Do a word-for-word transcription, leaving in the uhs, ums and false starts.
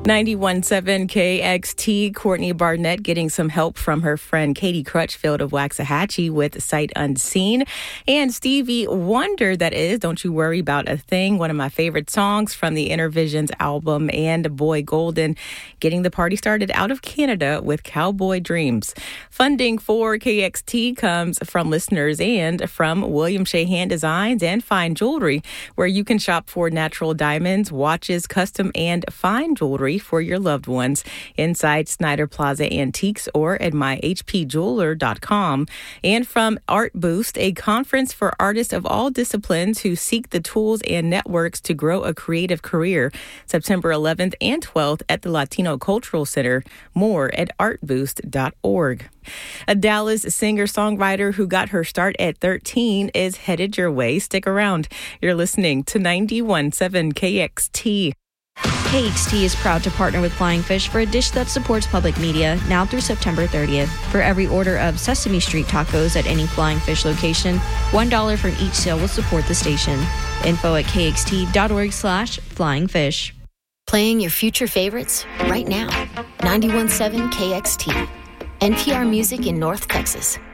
ninety-one point seven K X T, Courtney Barnett getting some help from her friend Katie Crutchfield of Waxahachie with Sight Unseen. And Stevie Wonder, that is, Don't You Worry About a Thing, one of my favorite songs from the Intervisions album, and Boy Golden getting the party started out of Canada with Cowboy Dreams. Funding for K X T comes from listeners and from William Shahan Designs and Fine Jewelry, where you can shop for natural diamonds, watches, custom and fine jewelry for your loved ones inside Snyder Plaza Antiques or at my h p jeweler dot com. And from Art Boost, a conference for artists of all disciplines who seek the tools and networks to grow a creative career, September eleventh and twelfth at the Latino Cultural Center. More at art boost dot org. A Dallas singer-songwriter who got her start at thirteen is headed your way. Stick around. You're listening to ninety-one point seven K X T. K X T is proud to partner with Flying Fish for a dish that supports public media now through September thirtieth. For every order of Sesame Street tacos at any Flying Fish location, one dollar from each sale will support the station. Info at kxt.org slash flying fish. Playing your future favorites right now. ninety-one point seven K X T. N P R Music in North Texas.